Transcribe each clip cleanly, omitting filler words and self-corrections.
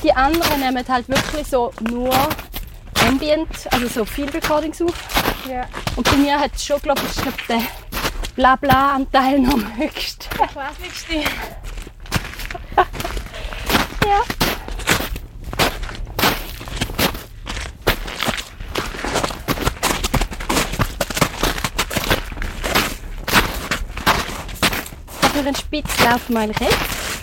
Und die anderen nehmen halt wirklich so nur Ambient, also so Field Recordings auf. Ja. Und bei mir hat es schon, glaube ich, den Blabla-Anteil noch am höchsten. Ich weiß nicht, stimmt. Ja. Für einen Spitz laufen wir eigentlich jetzt.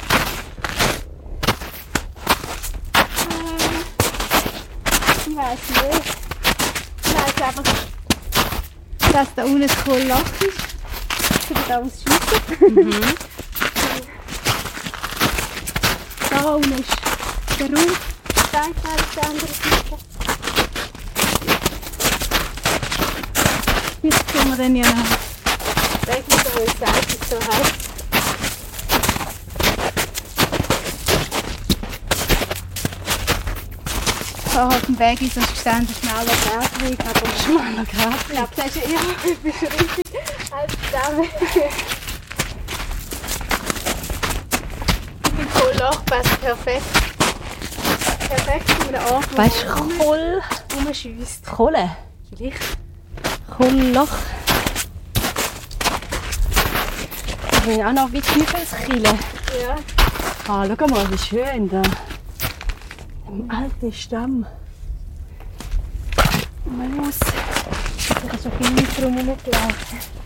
Ich weiß nicht. Ich weiß einfach, dass da unten ein Kohlloch ist. Ich will da was schiessen. Da unten ist der Raum. Da ist auf der anderen Seite. Jetzt kommen wir dann ja noch weg mit der Seite, so heiß. Da auf dem Weg ist uns gestanden, schmaler Gratweg, aber Schmaler Grat. ich glaube, das ist eher beschrieben als der Weg. Im Kohlloch passt perfekt. Perfekt in den Ort, wo Weißt du, Kohl? rumschiesst. Kohle? Vielleicht. Kohlloch. Da bin ich auch noch wie Teufelskille. Ja. Ah, schau mal, wie schön da. Ein alter Stamm. Man muss. Ich habe schon viel mit rumgelaufen.